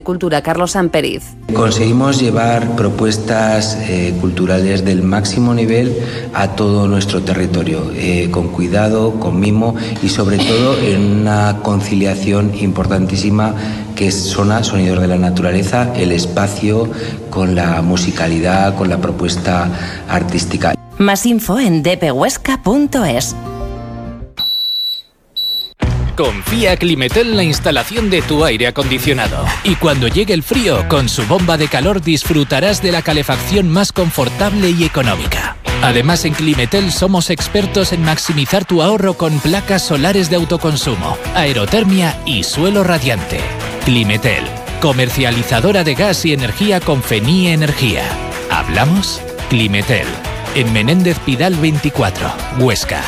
Cultura, Carlos Samperiz. Conseguimos llevar propuestas culturales del máximo nivel a todo nuestro territorio, con cuidado, con mimo y sobre todo en una conciliación importantísima que es sonidos de la naturaleza, el espacio con la musicalidad, con la propuesta artística. Más info en dphuesca.es. Confía Climetel en la instalación de tu aire acondicionado. Y cuando llegue el frío, con su bomba de calor disfrutarás de la calefacción más confortable y económica. Además, en Climetel somos expertos en maximizar tu ahorro con placas solares de autoconsumo, aerotermia y suelo radiante. Climetel, comercializadora de gas y energía con FENIE Energía. ¿Hablamos? Climetel, en Menéndez Pidal 24, Huesca.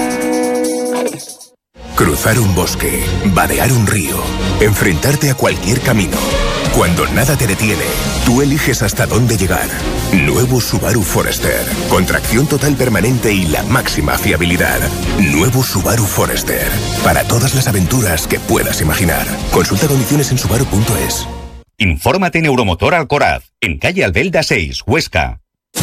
Cruzar un bosque, vadear un río, enfrentarte a cualquier camino. Cuando nada te detiene, tú eliges hasta dónde llegar. Nuevo Subaru Forester, con tracción total permanente y la máxima fiabilidad. Nuevo Subaru Forester, para todas las aventuras que puedas imaginar. Consulta condiciones en subaru.es. Infórmate en Euromotor Alcoraz, en calle Albelda 6, Huesca.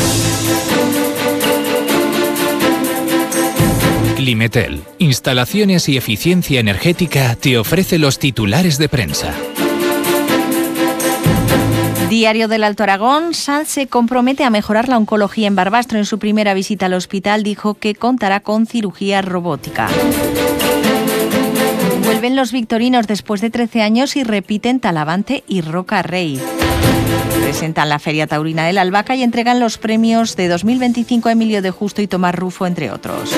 Climetel, instalaciones y eficiencia energética, te ofrece los titulares de prensa. Diario del Alto Aragón, Sanz se compromete a mejorar la oncología en Barbastro. En su primera visita al hospital dijo que contará con cirugía robótica. Vuelven los victorinos después de 13 años y repiten Talavante y Roca Rey. Presentan la Feria Taurina del Albahaca y entregan los premios de 2025 a Emilio de Justo y Tomás Rufo, entre otros.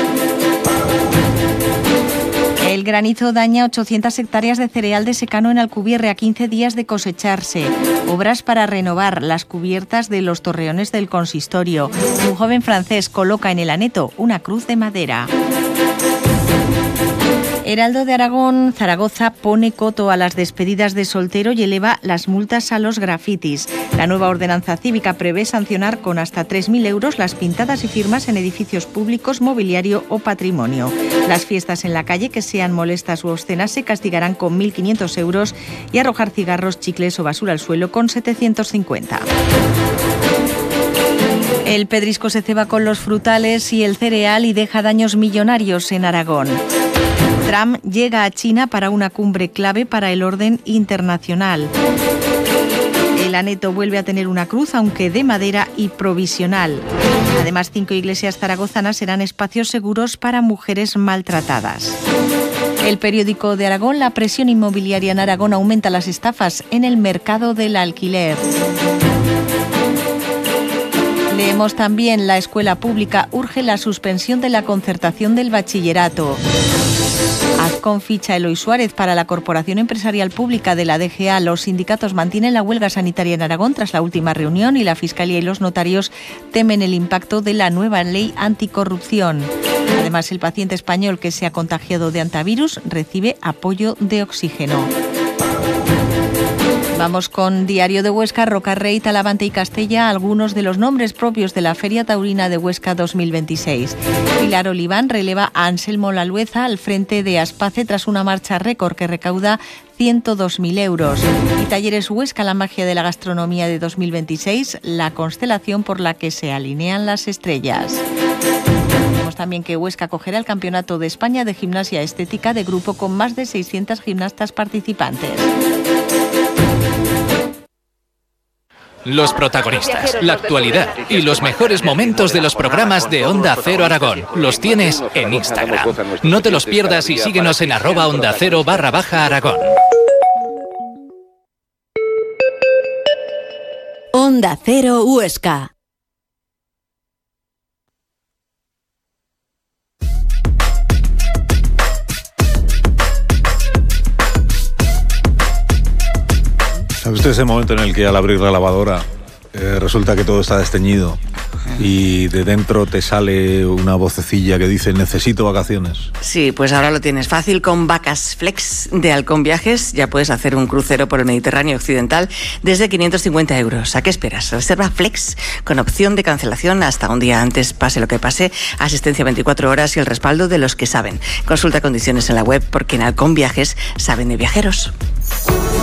El granizo daña 800 hectáreas de cereal de secano en Alcubierre a 15 días de cosecharse. Obras para renovar las cubiertas de los torreones del consistorio. Un joven francés coloca en el aneto una cruz de madera. Heraldo de Aragón, Zaragoza pone coto a las despedidas de soltero y eleva las multas a los grafitis. La nueva ordenanza cívica prevé sancionar con hasta 3.000 euros las pintadas y firmas en edificios públicos, mobiliario o patrimonio. Las fiestas en la calle que sean molestas u obscenas se castigarán con 1.500 euros y arrojar cigarros, chicles o basura al suelo con 750. El pedrisco se ceba con los frutales y el cereal y deja daños millonarios en Aragón. Trump llega a China para una cumbre clave para el orden internacional. El aneto vuelve a tener una cruz, aunque de madera y provisional. Además, 5 iglesias zaragozanas serán espacios seguros para mujeres maltratadas. El periódico de Aragón, la presión inmobiliaria en Aragón aumenta las estafas en el mercado del alquiler. Leemos también, la escuela pública urge la suspensión de la concertación del bachillerato. Azcón ficha Eloy Suárez para la Corporación Empresarial Pública de la DGA. Los sindicatos mantienen la huelga sanitaria en Aragón tras la última reunión y la Fiscalía y los notarios temen el impacto de la nueva ley anticorrupción. Además, el paciente español que se ha contagiado de hantavirus recibe apoyo de oxígeno. Vamos con Diario de Huesca, Roca Rey, Talavante y Castella, algunos de los nombres propios de la Feria Taurina de Huesca 2026. Pilar Oliván releva a Anselmo Lalueza al frente de Aspace tras una marcha récord que recauda 102.000 euros. Y Talleres Huesca, la magia de la gastronomía de 2026, la constelación por la que se alinean las estrellas. Vemos también que Huesca acogerá el Campeonato de España de Gimnasia Estética de grupo con más de 600 gimnastas participantes. Los protagonistas, la actualidad y los mejores momentos de los programas de Onda Cero Aragón los tienes en Instagram. No te los pierdas y síguenos en @OndaCero_Aragón. Onda Cero Huesca. ¿Sabe usted ese momento en el que al abrir la lavadora resulta que todo está desteñido y de dentro te sale una vocecilla que dice necesito vacaciones? Sí, pues ahora lo tienes fácil con Vacas Flex de Halcón Viajes. Ya puedes hacer un crucero por el Mediterráneo occidental desde 550 euros. ¿A qué esperas? Reserva Flex con opción de cancelación hasta un día antes, pase lo que pase, asistencia 24 horas y el respaldo de los que saben. Consulta condiciones en la web porque en Halcón Viajes saben de viajeros.